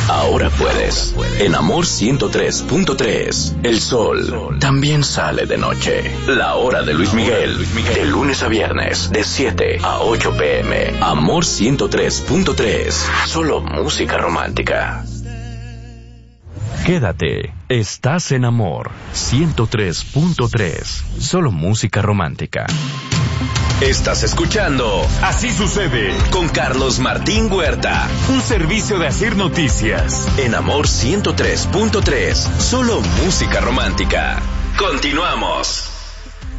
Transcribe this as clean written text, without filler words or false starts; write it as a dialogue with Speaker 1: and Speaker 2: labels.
Speaker 1: ahora puedes. En Amor 103.3, el sol también sale de noche. La hora de Luis Miguel, de lunes a viernes, de 7 a 8 p.m. Amor 103.3, solo música romántica. Quédate, estás en Amor 103.3, solo música romántica. Estás escuchando Así Sucede con Carlos Martín Huerta, un servicio de Asir Noticias en Amor 103.3, solo música romántica. Continuamos.